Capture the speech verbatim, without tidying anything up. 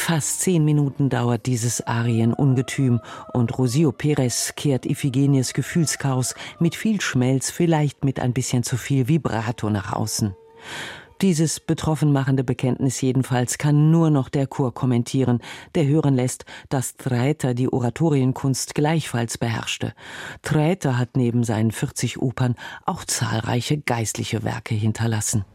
Fast zehn Minuten dauert dieses Arienungetüm und Rosio Perez kehrt Iphigenies Gefühlschaos mit viel Schmelz, vielleicht mit ein bisschen zu viel Vibrato nach außen. Dieses betroffen machende Bekenntnis jedenfalls kann nur noch der Chor kommentieren, der hören lässt, dass Traiter die Oratorienkunst gleichfalls beherrschte. Traiter hat neben seinen vierzig Opern auch zahlreiche geistliche Werke hinterlassen.